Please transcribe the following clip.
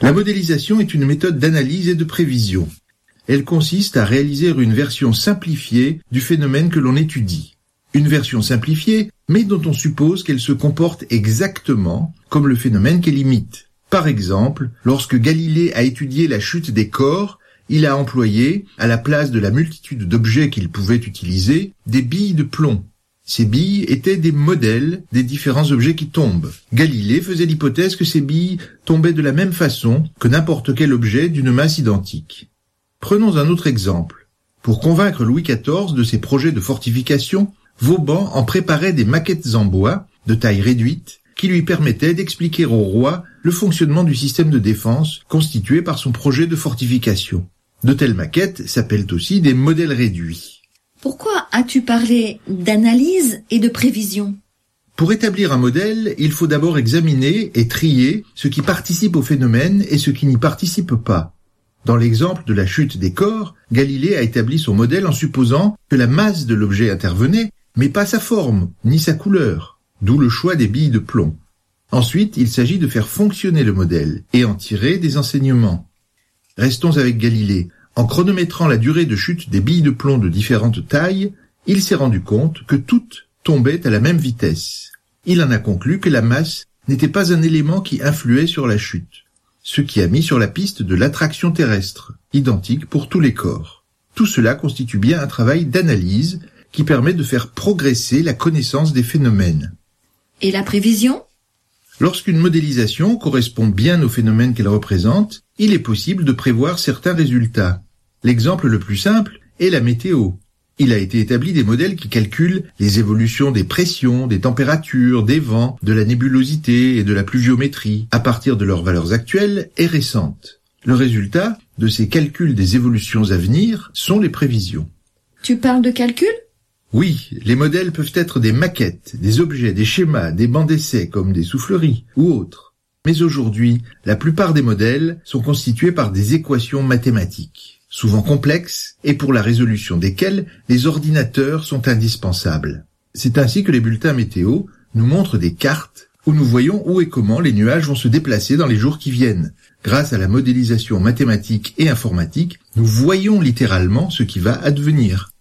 La modélisation est une méthode d'analyse et de prévision. Elle consiste à réaliser une version simplifiée du phénomène que l'on étudie. Une version simplifiée, mais dont on suppose qu'elle se comporte exactement comme le phénomène qu'elle imite. Par exemple, lorsque Galilée a étudié la chute des corps, il a employé, à la place de la multitude d'objets qu'il pouvait utiliser, des billes de plomb. Ces billes étaient des modèles des différents objets qui tombent. Galilée faisait l'hypothèse que ces billes tombaient de la même façon que n'importe quel objet d'une masse identique. Prenons un autre exemple. Pour convaincre Louis XIV de ses projets de fortification, Vauban en préparait des maquettes en bois, de taille réduite, qui lui permettaient d'expliquer au roi le fonctionnement du système de défense constitué par son projet de fortification. De telles maquettes s'appellent aussi des modèles réduits. Pourquoi as-tu parlé d'analyse et de prévision ? Pour établir un modèle, il faut d'abord examiner et trier ce qui participe au phénomène et ce qui n'y participe pas. Dans l'exemple de la chute des corps, Galilée a établi son modèle en supposant que la masse de l'objet intervenait, mais pas sa forme, ni sa couleur, d'où le choix des billes de plomb. Ensuite, il s'agit de faire fonctionner le modèle et en tirer des enseignements. Restons avec Galilée. En chronométrant la durée de chute des billes de plomb de différentes tailles, il s'est rendu compte que toutes tombaient à la même vitesse. Il en a conclu que la masse n'était pas un élément qui influait sur la chute, ce qui a mis sur la piste de l'attraction terrestre, identique pour tous les corps. Tout cela constitue bien un travail d'analyse qui permet de faire progresser la connaissance des phénomènes. Et la prévision ? Lorsqu'une modélisation correspond bien au phénomène qu'elle représente, il est possible de prévoir certains résultats. L'exemple le plus simple est la météo. Il a été établi des modèles qui calculent les évolutions des pressions, des températures, des vents, de la nébulosité et de la pluviométrie à partir de leurs valeurs actuelles et récentes. Le résultat de ces calculs des évolutions à venir sont les prévisions. Tu parles de calcul ? Oui, les modèles peuvent être des maquettes, des objets, des schémas, des bancs d'essai comme des souffleries ou autres. Mais aujourd'hui, la plupart des modèles sont constitués par des équations mathématiques, souvent complexes et pour la résolution desquelles les ordinateurs sont indispensables. C'est ainsi que les bulletins météo nous montrent des cartes où nous voyons où et comment les nuages vont se déplacer dans les jours qui viennent. Grâce à la modélisation mathématique et informatique, nous voyons littéralement ce qui va advenir.